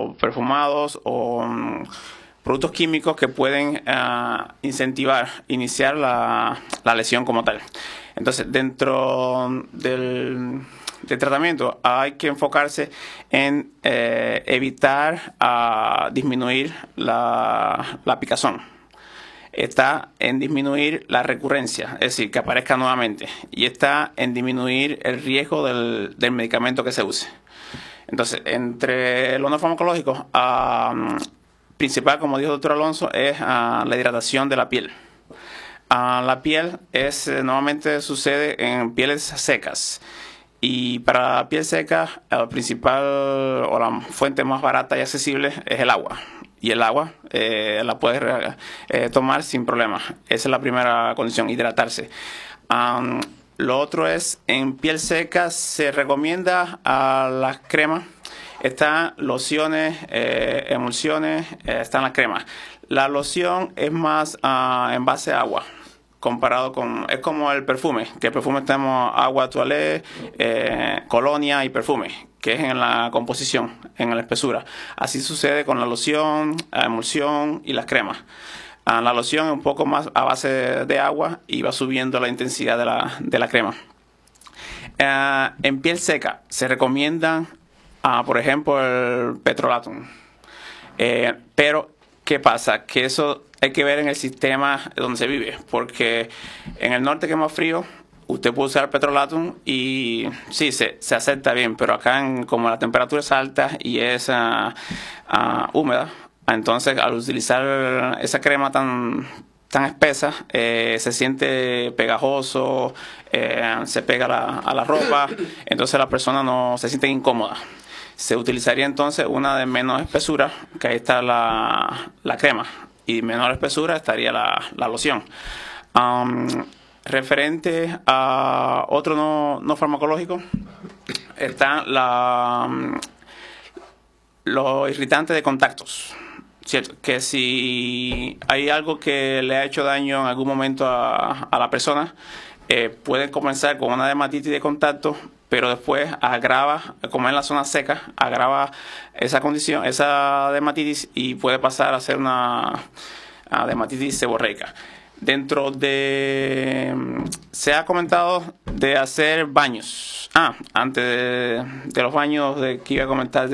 o perfumados o productos químicos que pueden iniciar la lesión como tal. Entonces, dentro del tratamiento hay que enfocarse en evitar disminuir la picazón. Está en disminuir la recurrencia, es decir, que aparezca nuevamente. Y está en disminuir el riesgo del medicamento que se use. Entonces, entre los no farmacológicos, principal, como dijo el doctor Alonso, es la hidratación de la piel. La piel normalmente sucede en pieles secas. Y para la piel seca, el principal o la fuente más barata y accesible es el agua. Y el agua la puedes tomar sin problema. Esa es la primera condición, hidratarse. Lo otro es, en piel seca se recomienda las cremas. Están lociones, emulsiones, están las cremas. La loción es más en base a agua. Comparado es como el perfume, que el perfume tenemos agua, toalé, colonia y perfume, que es en la composición, en la espesura. Así sucede con la loción, la emulsión y las cremas. La loción es un poco más a base de agua y va subiendo la intensidad de la crema. En piel seca se recomiendan, por ejemplo, el petrolatum. Pero, ¿qué pasa? Que eso hay que ver en el sistema donde se vive, porque en el norte, que es más frío, usted puede usar petrolatum y sí, se acepta bien, pero acá como la temperatura es alta y es húmeda, entonces al utilizar esa crema tan espesa, se siente pegajoso, se pega a la ropa, entonces la persona no se siente incómoda. Se utilizaría entonces una de menos espesura, que ahí está la crema, y menor espesura estaría la loción. Referente a otro no farmacológico, están los irritantes de contactos. ¿Cierto? Que si hay algo que le ha hecho daño en algún momento a la persona, puede comenzar con una dermatitis de contacto, pero después agrava, como en la zona seca, agrava esa condición, esa dermatitis, y puede pasar a ser una dermatitis seborreica. Se ha comentado de hacer baños. Antes de los baños que iba a comentar,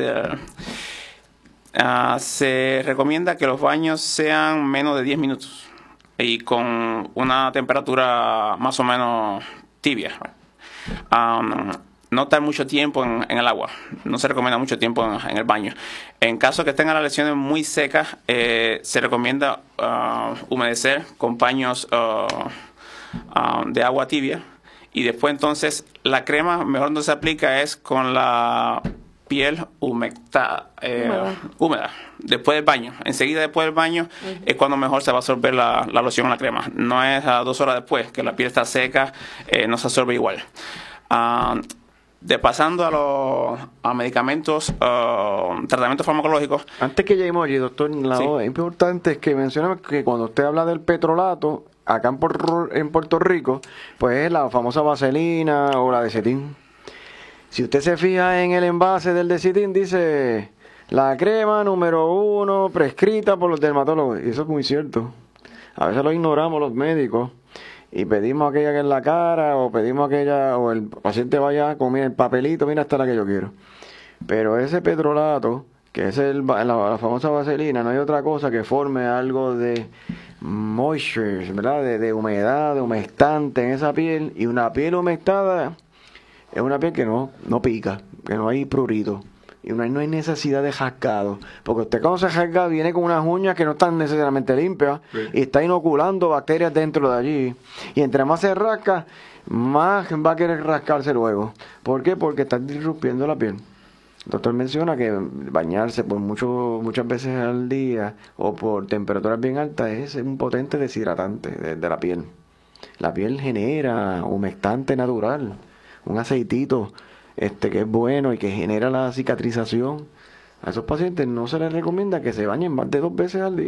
se recomienda que los baños sean menos de 10 minutos y con una temperatura más o menos tibia. No estar mucho tiempo en el agua. No se recomienda mucho tiempo en el baño. En caso que tengan las lesiones muy secas, se recomienda humedecer con paños de agua tibia. Y después entonces la crema mejor no se aplica es con la piel húmeda. Después del baño. Enseguida después del baño es cuando mejor se va a absorber la loción o la crema. No es a 2 horas después, que la piel está seca, no se absorbe igual. Pasando a medicamentos, tratamientos farmacológicos. Antes que lleguemos allí, doctor, es importante que mencionemos que cuando usted habla del petrolato, acá en Puerto Rico, pues es la famosa vaselina o la Decetin. Si usted se fija en el envase del Decetin, dice la crema número 1 prescrita por los dermatólogos. Y eso es muy cierto. A veces lo ignoramos los médicos y pedimos aquella que es la cara, o pedimos aquella, o el paciente vaya con el papelito, mira, esta es la que yo quiero. Pero ese petrolato, que es la famosa vaselina, no hay otra cosa que forme algo de moisture, ¿verdad? De humedad, de humectante en esa piel. Y una piel humectada es una piel que no pica, que no hay prurito. Y no hay necesidad de rascado. Porque usted cuando se rasca viene con unas uñas que no están necesariamente limpias. Sí. Y está inoculando bacterias dentro de allí. Y entre más se rasca, más va a querer rascarse luego. ¿Por qué? Porque está disrumpiendo la piel. El doctor menciona que bañarse por muchas veces al día o por temperaturas bien altas es un potente deshidratante de la piel. La piel genera humectante natural, un aceitito que es bueno y que genera la cicatrización. A esos pacientes no se les recomienda que se bañen más de 2 veces al día.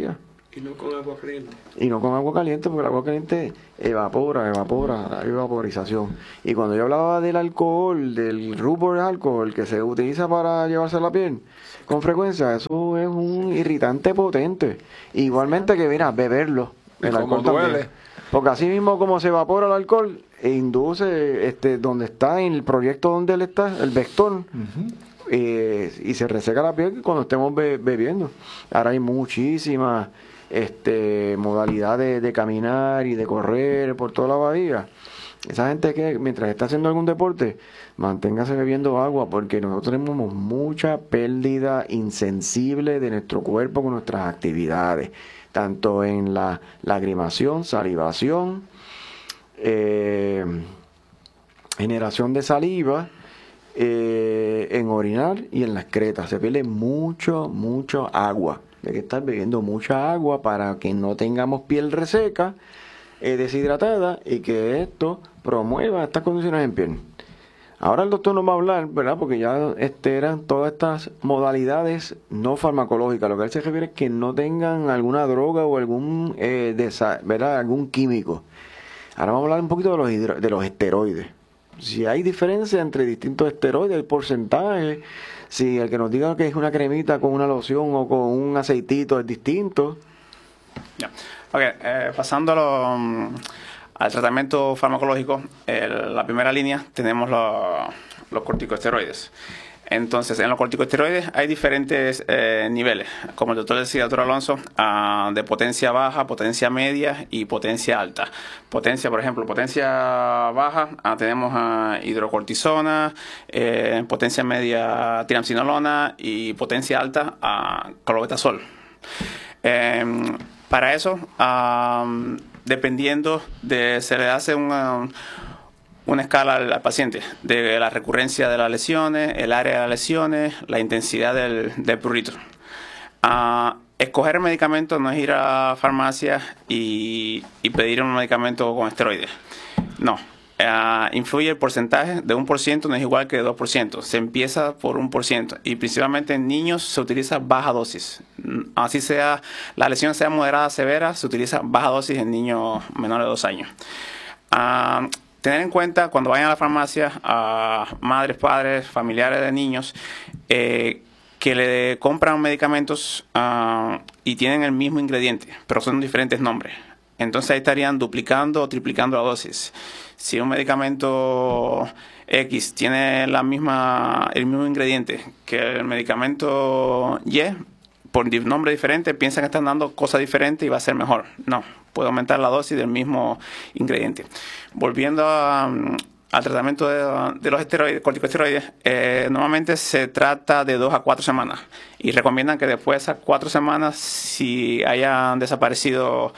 Y no con agua caliente. Y no con agua caliente, porque el agua caliente evapora, hay vaporización. Y cuando yo hablaba del alcohol, del rubber alcohol que se utiliza para llevarse a la piel con frecuencia, eso es un irritante potente. Igualmente que, mira, beberlo, el alcohol también. Porque así mismo como se evapora el alcohol, induce donde está, en el proyecto donde él está, el vector, y se reseca la piel cuando estemos bebiendo. Ahora hay muchísimas modalidades de caminar y de correr por toda la bahía. Esa gente que mientras está haciendo algún deporte, manténgase bebiendo agua, porque nosotros tenemos mucha pérdida insensible de nuestro cuerpo con nuestras actividades, tanto en la lagrimación, salivación, generación de saliva, en orinar y en las excretas. Se pierde mucho agua. Hay que estar bebiendo mucha agua para que no tengamos piel reseca, deshidratada, y que esto promueva estas condiciones en piel. Ahora el doctor nos va a hablar, ¿verdad? Porque ya eran todas estas modalidades no farmacológicas. Lo que él se refiere es que no tengan alguna droga o algún, ¿verdad? Algún químico. Ahora vamos a hablar un poquito de los esteroides. Si hay diferencia entre distintos esteroides, el porcentaje, si el que nos diga que es una cremita con una loción o con un aceitito es distinto. Yeah. Okay, pasando al tratamiento farmacológico, la primera línea tenemos los corticosteroides. Entonces, en los corticosteroides hay diferentes niveles, como el doctor decía, doctor Alonso, de potencia baja, potencia media y potencia alta. Potencia, por ejemplo, potencia baja, tenemos hidrocortisona, potencia media triamcinolona y potencia alta clobetasol. Para eso, dependiendo se le hace una escala al paciente de la recurrencia de las lesiones, el área de las lesiones, la intensidad del prurito. Escoger el medicamento no es ir a la farmacia y pedir un medicamento con esteroides. No. Influye el porcentaje de 1%, no es igual que de 2%. Se empieza por 1% y principalmente en niños se utiliza baja dosis. Así sea, la lesión sea moderada o severa, se utiliza baja dosis en niños menores de 2 años. Tener en cuenta cuando vayan a la farmacia a madres, padres, familiares de niños que le compran medicamentos y tienen el mismo ingrediente, pero son diferentes nombres. Entonces ahí estarían duplicando o triplicando la dosis. Si un medicamento X tiene el mismo ingrediente que el medicamento Y, por nombre diferente, piensan que están dando cosas diferentes y va a ser mejor. No, puede aumentar la dosis del mismo ingrediente. Volviendo al tratamiento de los corticosteroides, normalmente se trata de 2 a 4 semanas y recomiendan que después de esas 4 semanas, si hayan desaparecido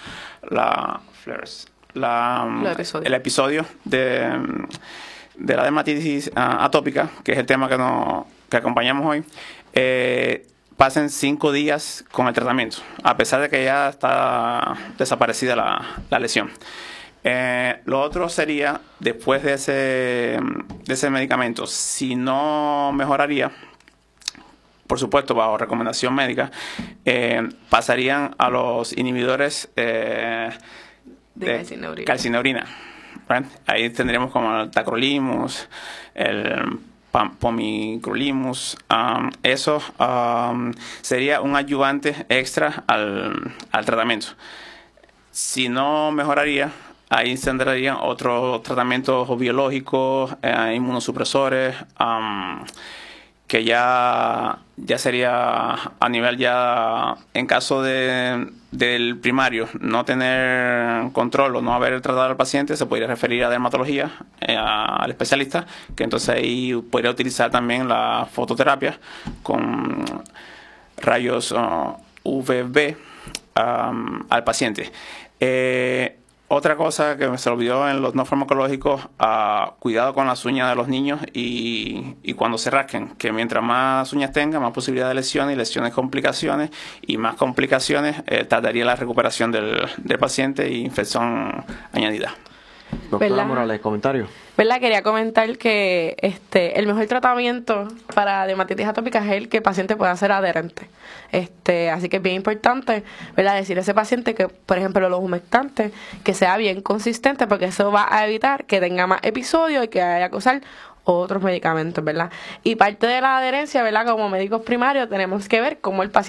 el episodio de la dermatitis atópica, que es el tema que acompañamos hoy, pasen 5 días con el tratamiento, a pesar de que ya está desaparecida la lesión. Lo otro sería, después de ese medicamento, si no mejoraría, por supuesto, bajo recomendación médica, pasarían a los inhibidores de calcineurina. Right? Ahí tendríamos como el tacrolimus, el pomicrolimus. Eso sería un ayudante extra al tratamiento. Si no mejoraría, ahí se tendrían otros tratamientos biológicos, inmunosupresores, que ya sería a nivel ya, en caso del primario, no tener control o no haber tratado al paciente, se podría referir a dermatología, al especialista, que entonces ahí podría utilizar también la fototerapia con rayos UVB al paciente. Otra cosa que se olvidó en los no farmacológicos, cuidado con las uñas de los niños y cuando se rasquen, que mientras más uñas tengan, más posibilidad de lesiones y lesiones complicaciones, y más complicaciones tardaría la recuperación del paciente e infección añadida. Doctora Morales, comentario. ¿Verdad? Quería comentar que el mejor tratamiento para dermatitis atópica es el que el paciente pueda ser adherente. Así que es bien importante, ¿verdad? Decirle a ese paciente que, por ejemplo, los humectantes, que sea bien consistente, porque eso va a evitar que tenga más episodios y que haya que usar otros medicamentos, ¿verdad? Y parte de la adherencia, ¿verdad? Como médicos primarios tenemos que ver cómo el paciente